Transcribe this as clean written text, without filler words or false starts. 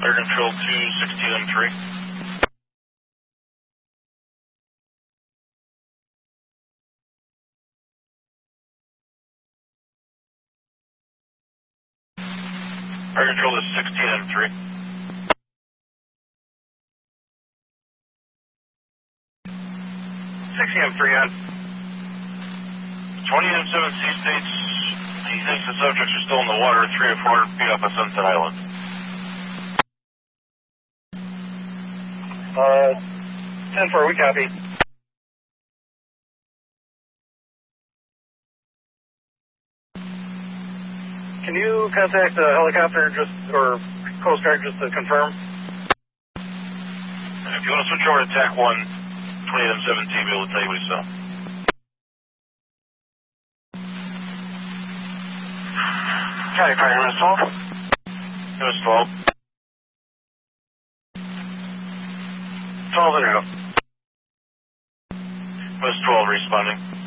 Air Control 216M3. Air Control is 16M3. 16M3 on. 20M7C states he thinks the subjects are still in the water 3 or 400 feet off of Sunset Island. 10-4, we copy. Can you contact the helicopter or Coast Guard just to confirm? If you want to switch over to TAC 1, 20M7T, be able to tell you what he's done. County Fire, MS 12. MS 12. 12 and out. MS 12 responding.